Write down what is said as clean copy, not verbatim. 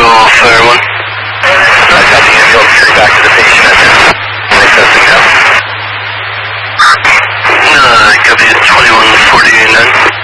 Fire 1. Copy ambulance, carry back to the patient at this. Assessing now. Copy 2149.